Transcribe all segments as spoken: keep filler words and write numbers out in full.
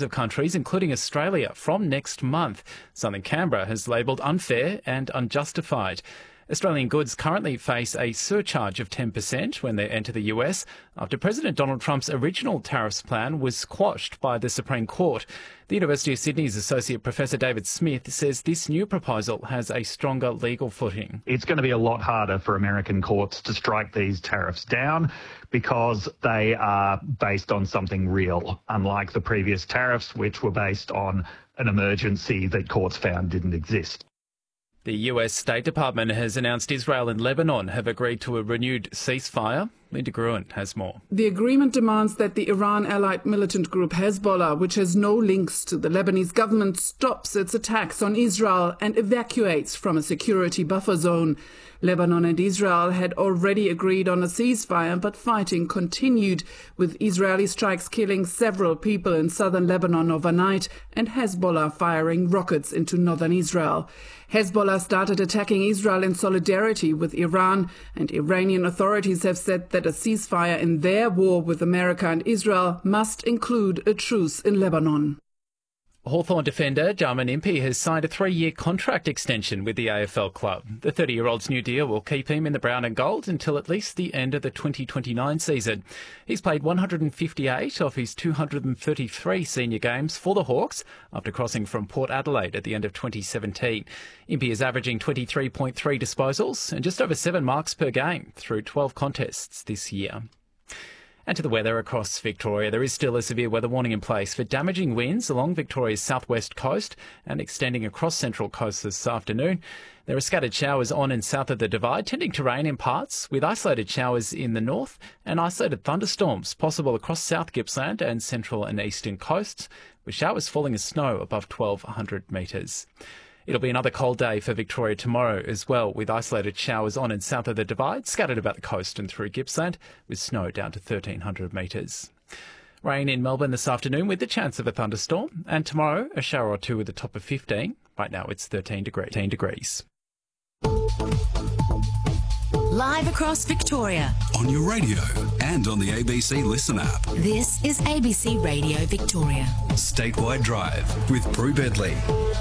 of countries, including Australia, from next month, something Canberra has labelled unfair and unjustified. Australian goods currently face a surcharge of ten percent when they enter the U S after President Donald Trump's original tariffs plan was quashed by the Supreme Court. The University of Sydney's Associate Professor David Smith says this new proposal has a stronger legal footing. It's going to be a lot harder for American courts to strike these tariffs down because they are based on something real, unlike the previous tariffs, which were based on an emergency that courts found didn't exist. The U S State Department has announced Israel and Lebanon have agreed to a renewed ceasefire. Linda Gruen has more. The agreement demands that the Iran-allied militant group Hezbollah, which has no links to the Lebanese government, stops its attacks on Israel and evacuates from a security buffer zone. Lebanon and Israel had already agreed on a ceasefire, but fighting continued, with Israeli strikes killing several people in southern Lebanon overnight and Hezbollah firing rockets into northern Israel. Hezbollah started attacking Israel in solidarity with Iran, and Iranian authorities have said that a ceasefire in their war with America and Israel must include a truce in Lebanon. Hawthorn defender Jarman Impey has signed a three-year contract extension with the A F L club. The thirty-year-old's new deal will keep him in the brown and gold until at least the end of the twenty twenty-nine season. He's played one hundred fifty-eight of his two hundred thirty-three senior games for the Hawks after crossing from Port Adelaide at the end of twenty seventeen. Impey is averaging twenty-three point three disposals and just over seven marks per game through twelve contests this year. And to the weather across Victoria, there is still a severe weather warning in place for damaging winds along Victoria's southwest coast and extending across Central Coast this afternoon. There are scattered showers on and south of the Divide, tending to rain in parts, with isolated showers in the north and isolated thunderstorms possible across South Gippsland and central and eastern coasts, with showers falling as snow above twelve hundred metres. It'll be another cold day for Victoria tomorrow as well, with isolated showers on and south of the Divide, scattered about the coast and through Gippsland, with snow down to thirteen hundred metres. Rain in Melbourne this afternoon with the chance of a thunderstorm, and tomorrow a shower or two with a top of fifteen. Right now it's thirteen degrees. Live across Victoria. On your radio and on the A B C Listen app. This is A B C Radio Victoria. Statewide Drive with Prue Bedley.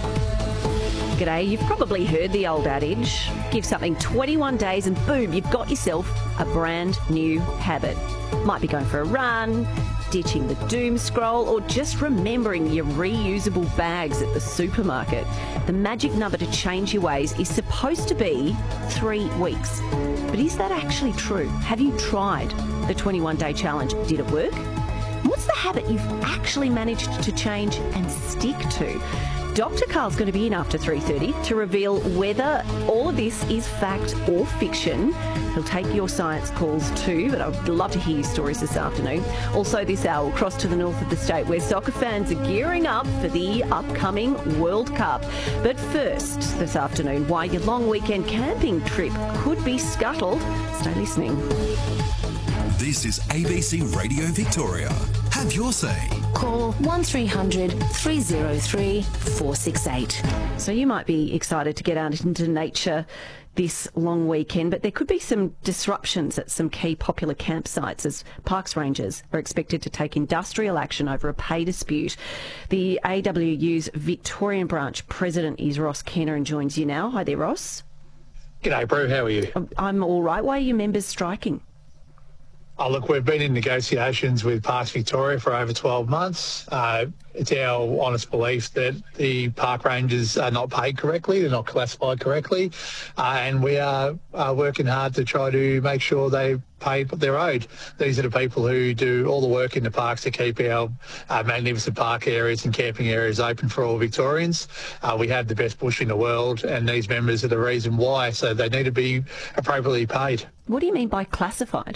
G'day, you've probably heard the old adage, give something twenty-one days and boom, you've got yourself a brand new habit. Might be going for a run, ditching the doom scroll, or just remembering your reusable bags at the supermarket. The magic number to change your ways is supposed to be three weeks. But is that actually true? Have you tried the twenty-one day challenge? Did it work? What's the habit you've actually managed to change and stick to? Doctor Carl's going to be in after three thirty to reveal whether all of this is fact or fiction. He'll take your science calls too, but I'd love to hear your stories this afternoon. Also this hour, we'll cross to the north of the state where soccer fans are gearing up for the upcoming World Cup. But first, this afternoon, why your long weekend camping trip could be scuttled. Stay listening. This is A B C Radio Victoria. Have your say. Call one three hundred three oh three four six eight. So you might be excited to get out into nature this long weekend, but there could be some disruptions at some key popular campsites as parks rangers are expected to take industrial action over a pay dispute. The A W U's Victorian branch president is Ross Kenner and joins you now. Hi there, Ross. G'day, Prue. How are you? I'm all right. Why are your members striking? Oh, look, we've been in negotiations with Parks Victoria for over twelve months. Uh, it's our honest belief that the park rangers are not paid correctly, they're not classified correctly, uh, and we are, are working hard to try to make sure they pay what they're owed. These are the people who do all the work in the parks to keep our uh, magnificent park areas and camping areas open for all Victorians. Uh, we have the best bush in the world, and these members are the reason why, so they need to be appropriately paid. What do you mean by classified?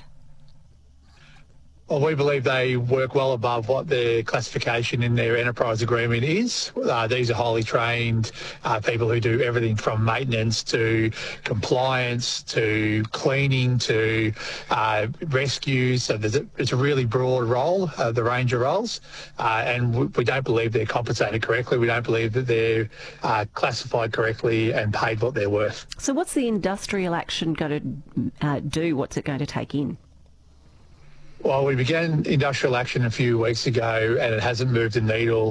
Well, we believe they work well above what their classification in their enterprise agreement is. Uh, these are highly trained uh, people who do everything from maintenance to compliance to cleaning to uh, rescues. So there's a, it's a really broad role, uh, the ranger roles, uh, and we, we don't believe they're compensated correctly. We don't believe that they're uh, classified correctly and paid what they're worth. So what's the industrial action going to uh, do? What's it going to take in? Well, we began industrial action a few weeks ago and it hasn't moved the needle